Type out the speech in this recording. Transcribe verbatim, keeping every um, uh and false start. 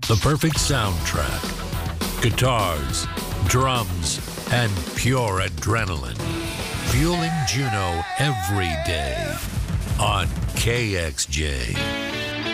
The perfect soundtrack. Guitars, drums, and pure adrenaline. Fueling Juneau every day on K X J.